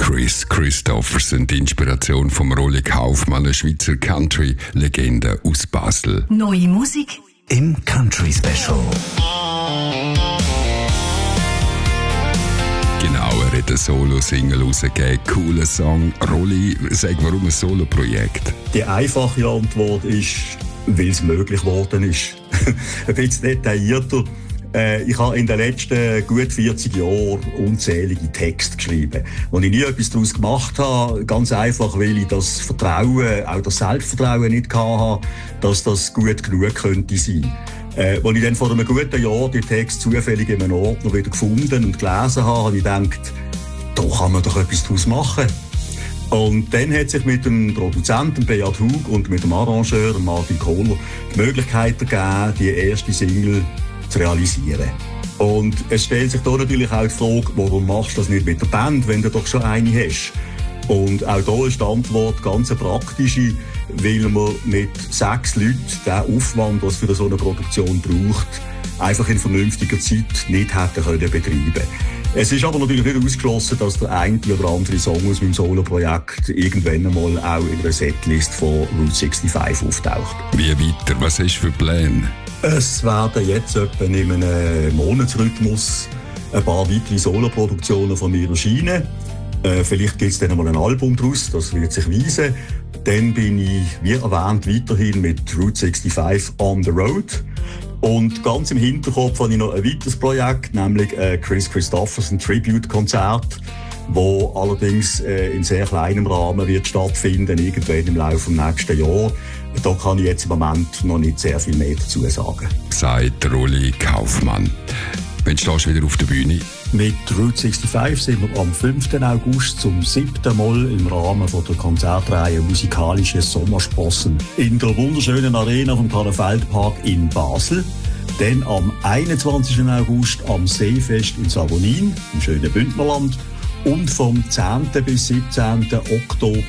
Kris Kristofferson, die Inspiration vom Rolli Kaufmann, eine Schweizer Country-Legende aus Basel. Neue Musik im Country Special. Genau, er hat eine Solo-Single rausgegeben. Cooler Song. Rolli, sag, warum ein Solo-Projekt? Die einfache Antwort ist, weil es möglich geworden ist. Ein bisschen detaillierter. Ich habe in den letzten gut 40 Jahren unzählige Texte geschrieben, wo ich nie etwas daraus gemacht habe. Ganz einfach, weil ich das Vertrauen, auch das Selbstvertrauen nicht hatte, dass das gut genug könnte sein. Als ich dann vor einem guten Jahr die Texte zufällig in einem Ordner wieder gefunden und gelesen habe ich gedacht, da kann man doch etwas daraus machen. Und dann hat sich mit dem Produzenten Beat Hug und mit dem Arrangeur Martin Kohler die Möglichkeit gegeben, die erste Single zu realisieren. Und es stellt sich da natürlich auch die Frage, warum machst du das nicht mit der Band, wenn du doch schon eine hast? Und auch da ist die Antwort ganz eine praktische, weil man mit 6 Leuten den Aufwand, was für so eine Produktion braucht, einfach in vernünftiger Zeit nicht hätten können betreiben. Es ist aber natürlich nicht ausgeschlossen, dass der eine oder andere Song aus meinem Solo-Projekt irgendwann einmal auch in der Setlist von Route 65 auftaucht. Wie weiter? Was hast du für Pläne? Es werden jetzt etwa in einem Monatsrhythmus ein paar weitere Solo-Produktionen von mir erscheinen. Vielleicht gibt es dann einmal ein Album daraus, das wird sich weisen. Dann bin ich, wie erwähnt, weiterhin mit Route 65 on the road. Und ganz im Hinterkopf habe ich noch ein weiteres Projekt, nämlich Kris Kristofferson Tribute-Konzert, wo allerdings in sehr kleinem Rahmen wird stattfinden, irgendwann im Laufe des nächsten Jahres. Da kann ich jetzt im Moment noch nicht sehr viel mehr dazu sagen. Sagt Rolli Kaufmann. Wann stehst du wieder auf der Bühne? Mit Route 65 sind wir am 5. August zum 7. Mal im Rahmen von der Konzertreihe Musikalische Sommersprossen in der wunderschönen Arena vom Karl-Feld-Park in Basel. Dann am 21. August am Seefest in Savonin, im schönen Bündnerland. Und vom 10. bis 17. Oktober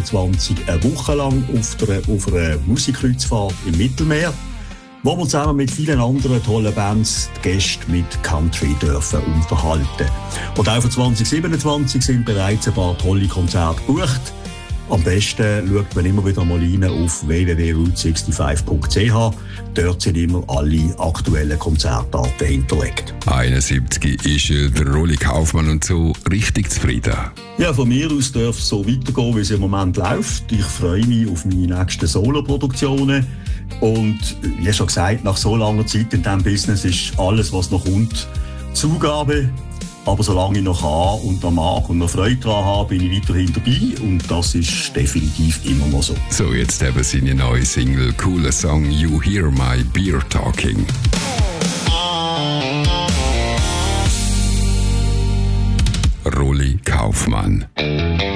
26 eine Woche lang auf einer Musikkreuzfahrt im Mittelmeer, wo wir zusammen mit vielen anderen tollen Bands die Gäste mit Country dürfen unterhalten. Und auch für 2027 sind bereits ein paar tolle Konzerte gebucht. Am besten schaut man immer wieder mal rein auf www.route65.ch. Dort sind immer alle aktuellen Konzertdaten hinterlegt. 71 ist der Rolli Kaufmann und so richtig zufrieden. Ja, von mir aus darf es so weitergehen, wie es im Moment läuft. Ich freue mich auf meine nächsten Solo-Produktionen. Und wie schon gesagt, nach so langer Zeit in diesem Business ist alles, was noch kommt, Zugabe. Aber solange ich noch kann und noch mag und noch Freude daran habe, bin ich weiterhin dabei. Und das ist definitiv immer noch so. So, jetzt eben seine neue Single, cooler Song, You Hear My Beer Talking. Rolli Kaufmann.